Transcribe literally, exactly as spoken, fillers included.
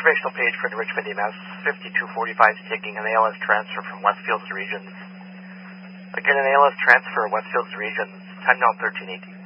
informational page for the Richmond E M S. fifty-two forty-five is taking an A L S transfer from Westfields to Regions. Again, an A L S transfer, Westfields to Regions, time now thirteen eighteen.